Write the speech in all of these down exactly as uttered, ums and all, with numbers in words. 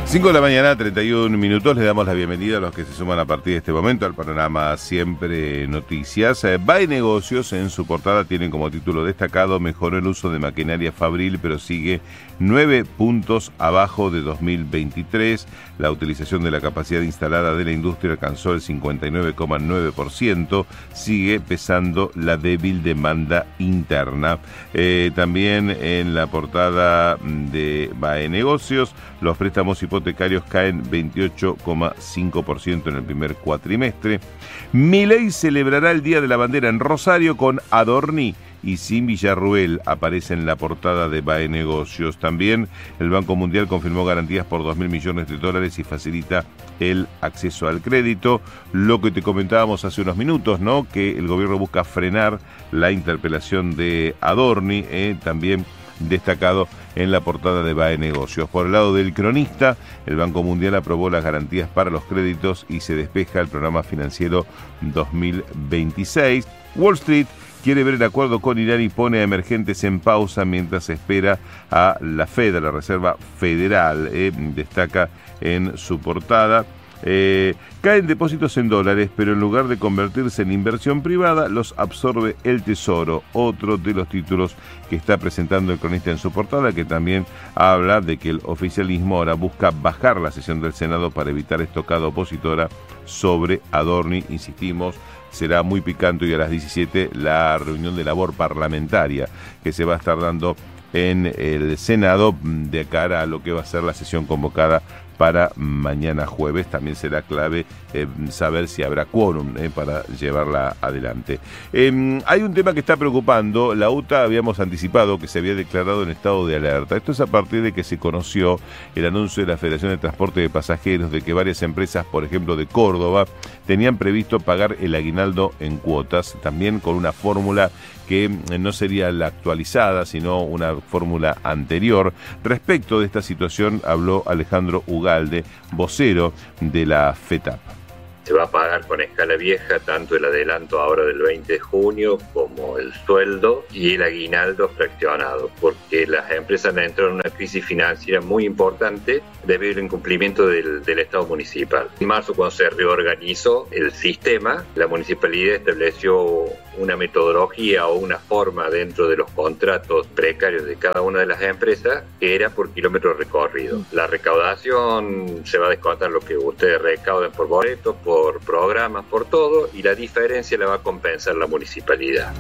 cinco de la mañana, treinta y un minutos. Le damos la bienvenida a los que se suman a partir de este momento al panorama Siempre Noticias. Eh, B A E Negocios en su portada tienen como título destacado: mejoró el uso de maquinaria fabril, pero sigue nueve puntos abajo de dos mil veintitrés. La utilización de la capacidad instalada de la industria alcanzó el cincuenta y nueve coma nueve por ciento. Sigue pesando la débil demanda interna. Eh, también en la portada de B A E Negocios, los préstamos hipotecarios caen veintiocho coma cinco por ciento en el primer cuatrimestre. Milei celebrará el Día de la Bandera en Rosario con Adorni y sin Villarruel, aparece en la portada de B A E Negocios. También el Banco Mundial confirmó garantías por dos mil millones de dólares y facilita el acceso al crédito. Lo que te comentábamos hace unos minutos, ¿no? Que el gobierno busca frenar la interpelación de Adorni, eh, también destacado en la portada de B A E Negocios. Por el lado del cronista, el Banco Mundial aprobó las garantías para los créditos y se despeja el programa financiero dos mil veintiséis. Wall Street quiere ver el acuerdo con Irán y pone a emergentes en pausa mientras espera a la Fed, a la Reserva Federal, eh, destaca en su portada. Eh, caen depósitos en dólares, pero en lugar de convertirse en inversión privada, los absorbe el Tesoro, otro de los títulos que está presentando el cronista en su portada, que también habla de que el oficialismo ahora busca bajar la sesión del Senado para evitar estocada opositora sobre Adorni. Insistimos, será muy picante hoy a las diecisiete la reunión de labor parlamentaria que se va a estar dando en el Senado de cara a lo que va a ser la sesión convocada para mañana jueves. También será clave eh, saber si habrá quórum eh, para llevarla adelante. Eh, hay un tema que está preocupando. La U T A habíamos anticipado que se había declarado en estado de alerta. Esto es a partir de que se conoció el anuncio de la Federación de Transporte de Pasajeros de que varias empresas, por ejemplo de Córdoba, tenían previsto pagar el aguinaldo en cuotas, también con una fórmula que no sería la actualizada, sino una fórmula anterior. Respecto de esta situación habló Alejandro Ugalde, vocero de la FETAP. Se va a pagar con escala vieja tanto el adelanto ahora del veinte de junio como el sueldo y el aguinaldo fraccionado, porque las empresas han entrado en una crisis financiera muy importante debido al incumplimiento del, del Estado municipal. En marzo, cuando se reorganizó el sistema, la municipalidad estableció una metodología o una forma dentro de los contratos precarios de cada una de las empresas que era por kilómetro recorrido. La recaudación se va a descontar lo que ustedes recauden por boletos, por programas, por todo, y la diferencia la va a compensar la municipalidad.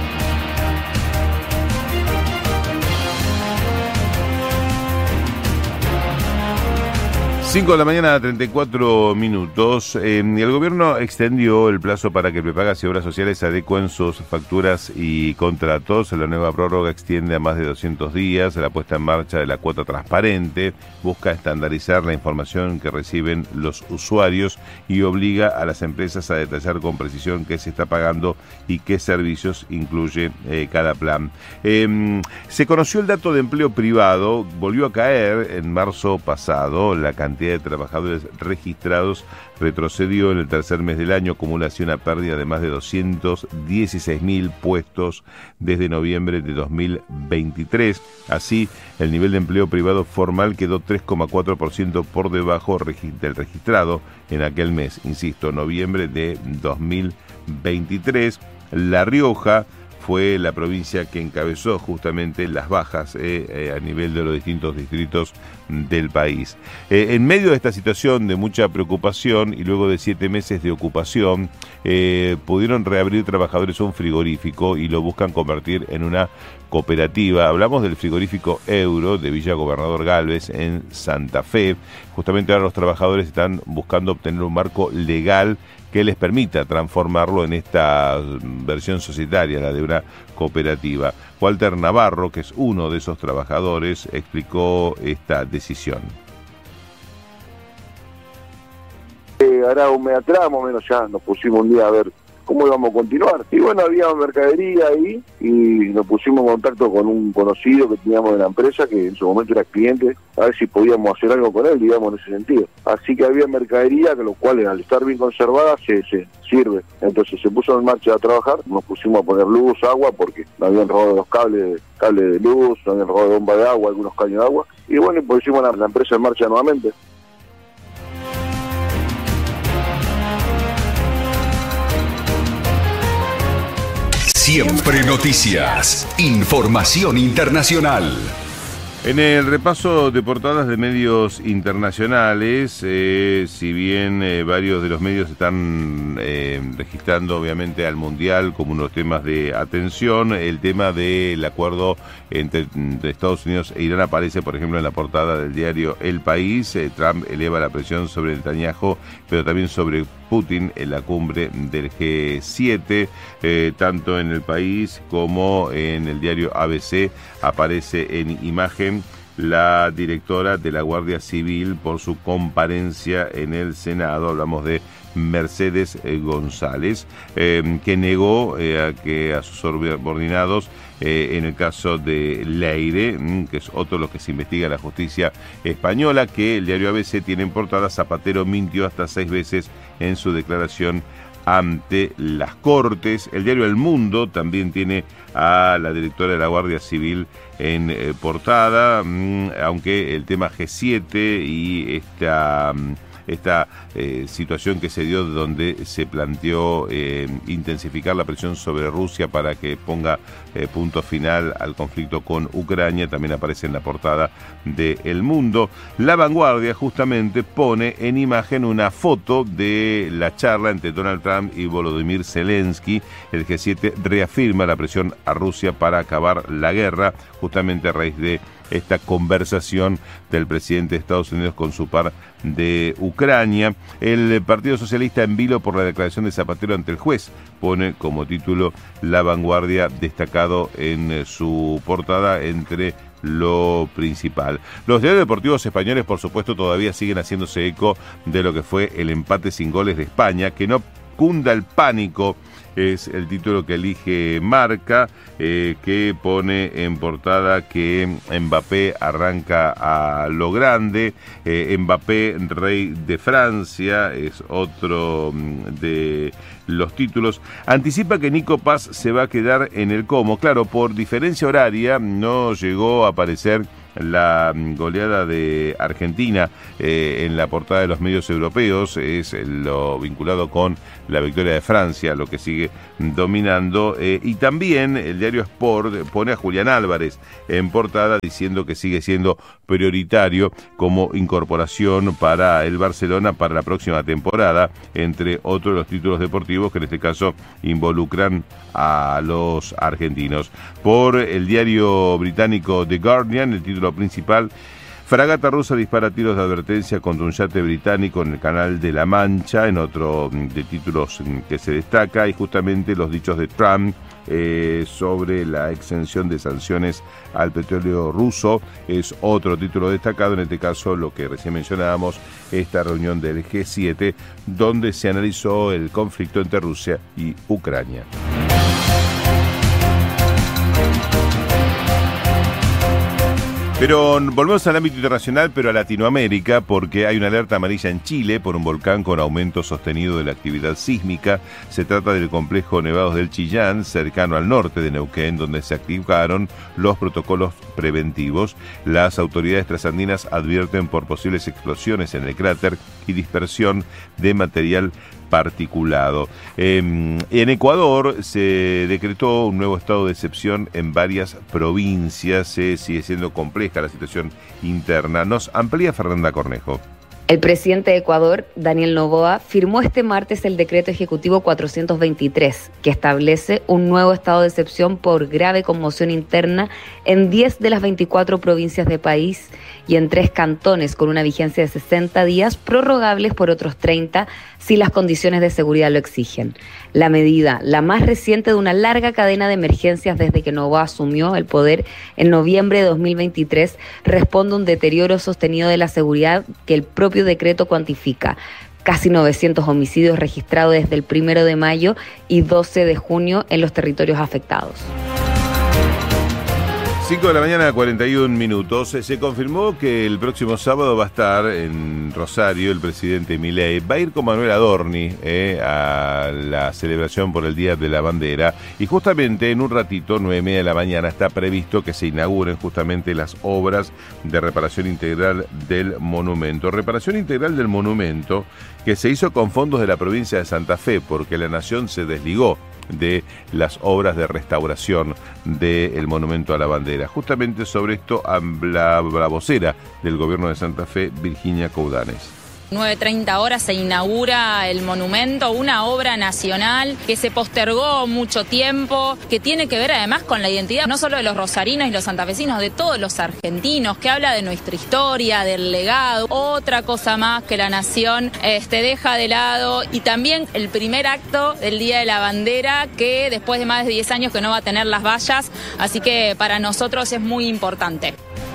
cinco de la mañana, treinta y cuatro minutos. Eh, el gobierno extendió el plazo para que Prepagas y Obras Sociales adecuen sus facturas y contratos. La nueva prórroga extiende a más de doscientos días. La puesta en marcha de la cuota transparente busca estandarizar la información que reciben los usuarios y obliga a las empresas a detallar con precisión qué se está pagando y qué servicios incluye eh, cada plan. Eh, se conoció el dato de empleo privado, volvió a caer en marzo pasado. La cantidad de trabajadores registrados retrocedió en el tercer mes del año, acumula así una pérdida de más de doscientos dieciséis mil puestos desde noviembre de dos mil veintitrés. Así, el nivel de empleo privado formal quedó tres coma cuatro por ciento por debajo del registrado en aquel mes, insisto, noviembre de dos mil veintitrés. La Rioja fue la provincia que encabezó justamente las bajas eh, eh, a nivel de los distintos distritos del país. Eh, en medio de esta situación de mucha preocupación y luego de siete meses de ocupación, eh, pudieron reabrir trabajadores un frigorífico y lo buscan convertir en una cooperativa. Hablamos del frigorífico Euro de Villa Gobernador Galvez en Santa Fe. Justamente ahora los trabajadores están buscando obtener un marco legal que les permita transformarlo en esta versión societaria, la de una cooperativa. Walter Navarro, que es uno de esos trabajadores, explicó esta decisión. Eh, ahora un mes atrás, más o menos, ya nos pusimos un día a ver cómo íbamos a continuar. Y bueno, había mercadería ahí y nos pusimos en contacto con un conocido que teníamos de la empresa, que en su momento era cliente, a ver si podíamos hacer algo con él, digamos, en ese sentido. Así que había mercadería, que lo cual al estar bien conservada se, se sirve. Entonces se puso en marcha a trabajar, nos pusimos a poner luz, agua, porque nos habían robado los cables, cables de luz, nos habían robado bomba de agua, algunos caños de agua. Y bueno, pusimos la, la empresa en marcha nuevamente. Siempre Noticias. Información internacional. En el repaso de portadas de medios internacionales, eh, si bien eh, varios de los medios están eh, registrando obviamente al Mundial como unos temas de atención, el tema del acuerdo entre, entre Estados Unidos e Irán aparece, por ejemplo, en la portada del diario El País. Eh, Trump eleva la presión sobre Netanyahu, pero también sobre Putin en la cumbre del G siete, eh, tanto en El País como en el diario A B C aparece en imagen la directora de la Guardia Civil por su comparencia en el Senado. Hablamos de Mercedes González, eh, que negó eh, a que a sus subordinados, eh, en el caso de Leire, que es otro de los que se investiga en la justicia española, que el diario A B C tiene en portada: Zapatero mintió hasta seis veces en su declaración ante las Cortes. El diario El Mundo también tiene a la directora de la Guardia Civil en eh, portada, mmm, aunque el tema G siete y esta... Mmm, esta eh, situación que se dio donde se planteó eh, intensificar la presión sobre Rusia para que ponga eh, punto final al conflicto con Ucrania, también aparece en la portada de El Mundo. La Vanguardia justamente pone en imagen una foto de la charla entre Donald Trump y Volodymyr Zelensky. El G siete reafirma la presión a Rusia para acabar la guerra, justamente a raíz de esta conversación del presidente de Estados Unidos con su par de Ucrania. El Partido Socialista en vilo por la declaración de Zapatero ante el juez, pone como título La Vanguardia, destacado en su portada entre lo principal. Los diarios deportivos españoles, por supuesto, todavía siguen haciéndose eco de lo que fue el empate sin goles de España. Que no cunda el pánico, es el título que elige Marca, eh, que pone en portada que Mbappé arranca a lo grande. eh, Mbappé, rey de Francia, es otro de los títulos. Anticipa que Nico Paz se va a quedar en el Como. Claro, por diferencia horaria no llegó a aparecer la goleada de Argentina eh, en la portada de los medios europeos. Es lo vinculado con la victoria de Francia, lo que sigue dominando. Eh, y también el diario Sport pone a Julián Álvarez en portada, diciendo que sigue siendo prioritario como incorporación para el Barcelona para la próxima temporada, entre otros los títulos deportivos que en este caso involucran a los argentinos. Por el diario británico The Guardian, el título principal: fragata rusa dispara tiros de advertencia contra un yate británico en el Canal de la Mancha, en otro de títulos que se destaca, y justamente los dichos de Trump eh, sobre la exención de sanciones al petróleo ruso es otro título destacado. En este caso, lo que recién mencionábamos, esta reunión del G siete, donde se analizó el conflicto entre Rusia y Ucrania. Pero volvemos al ámbito internacional, pero a Latinoamérica, porque hay una alerta amarilla en Chile por un volcán con aumento sostenido de la actividad sísmica. Se trata del complejo Nevados del Chillán, cercano al norte de Neuquén, donde se activaron los protocolos preventivos. Las autoridades trasandinas advierten por posibles explosiones en el cráter y dispersión de material particulado. Eh, en Ecuador se decretó un nuevo estado de excepción en varias provincias. Eh, sigue siendo compleja la situación interna. Nos amplía Fernanda Cornejo. El presidente de Ecuador, Daniel Noboa, firmó este martes el decreto ejecutivo cuatrocientos veintitrés, que establece un nuevo estado de excepción por grave conmoción interna en diez de las veinticuatro provincias del país y en tres cantones, con una vigencia de sesenta días, prorrogables por otros treinta si las condiciones de seguridad lo exigen. La medida, la más reciente de una larga cadena de emergencias desde que Noboa asumió el poder en noviembre de dos mil veintitrés, responde a un deterioro sostenido de la seguridad que el propio decreto cuantifica. Casi novecientos homicidios registrados desde el primero de mayo y doce de junio en los territorios afectados. cinco de la mañana, cuarenta y un minutos. Se confirmó que el próximo sábado va a estar en Rosario el presidente Milei. Va a ir con Manuel Adorni eh, a la celebración por el Día de la Bandera. Y justamente en un ratito, nueve y media de la mañana, está previsto que se inauguren justamente las obras de reparación integral del monumento. Reparación integral del monumento que se hizo con fondos de la provincia de Santa Fe, porque la Nación se desligó de las obras de restauración del monumento a la bandera. Justamente sobre esto habla la vocera del gobierno de Santa Fe, Virginia Coudanes. nueve treinta horas se inaugura el monumento, una obra nacional que se postergó mucho tiempo, que tiene que ver además con la identidad no solo de los rosarinos y los santafesinos, de todos los argentinos, que habla de nuestra historia, del legado, otra cosa más que la nación este, deja de lado, y también el primer acto del Día de la Bandera, que después de más de diez años que no va a tener las vallas, así que para nosotros es muy importante.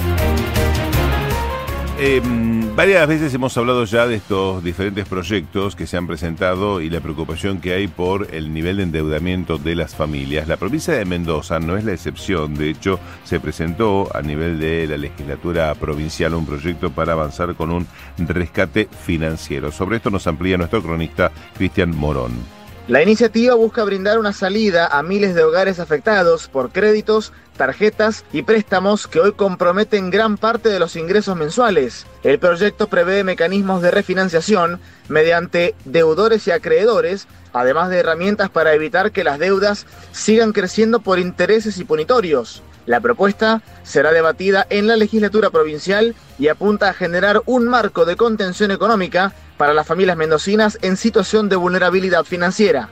Eh, varias veces hemos hablado ya de estos diferentes proyectos que se han presentado y la preocupación que hay por el nivel de endeudamiento de las familias. La provincia de Mendoza no es la excepción. De hecho, se presentó a nivel de la legislatura provincial un proyecto para avanzar con un rescate financiero. Sobre esto nos amplía nuestro cronista Cristian Morón. La iniciativa busca brindar una salida a miles de hogares afectados por créditos, tarjetas y préstamos que hoy comprometen gran parte de los ingresos mensuales. El proyecto prevé mecanismos de refinanciación mediante deudores y acreedores, además de herramientas para evitar que las deudas sigan creciendo por intereses imponitorios. La propuesta será debatida en la legislatura provincial y apunta a generar un marco de contención económica para las familias mendocinas en situación de vulnerabilidad financiera.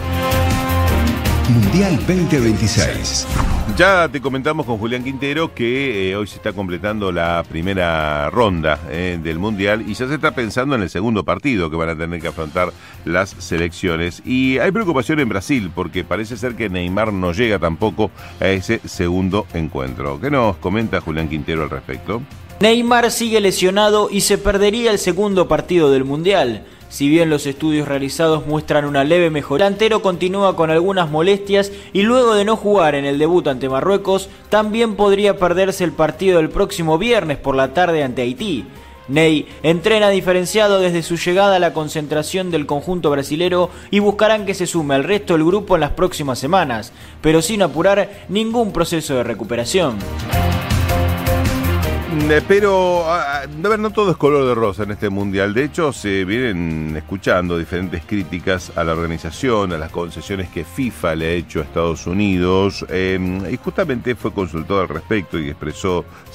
Mundial veinte veintiséis. Ya te comentamos con Julián Quintero que eh, hoy se está completando la primera ronda eh, del Mundial y ya se está pensando en el segundo partido que van a tener que afrontar las selecciones. Y hay preocupación en Brasil porque parece ser que Neymar no llega tampoco a ese segundo encuentro. ¿Qué nos comenta Julián Quintero al respecto? Neymar sigue lesionado y se perdería el segundo partido del Mundial. Si bien los estudios realizados muestran una leve mejora, el delantero continúa con algunas molestias y luego de no jugar en el debut ante Marruecos, también podría perderse el partido del próximo viernes por la tarde ante Haití. Ney entrena diferenciado desde su llegada a la concentración del conjunto brasilero y buscarán que se sume al resto del grupo en las próximas semanas, pero sin apurar ningún proceso de recuperación. Pero, a ver, no todo es color de rosa en este mundial. De hecho, se vienen escuchando diferentes críticas a la organización, a las concesiones que FIFA le ha hecho a Estados Unidos, eh, y justamente fue consultado al respecto y expresó